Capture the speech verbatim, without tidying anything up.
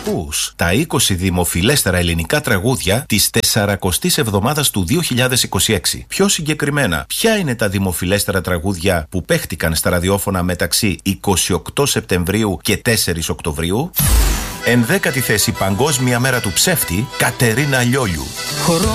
Ακούς τα είκοσι δημοφιλέστερα ελληνικά τραγούδια της τεσσαρακοστής εβδομάδας του δύο χιλιάδες είκοσι έξι. Πιο συγκεκριμένα, ποια είναι τα δημοφιλέστερα τραγούδια που παίχτηκαν στα ραδιόφωνα μεταξύ εικοστή ογδόη Σεπτεμβρίου και τέσσερις Οκτωβρίου? Ενδέκατη θέση, Παγκόσμια Μέρα του Ψεύτη, Κατερίνα Λιόλιου.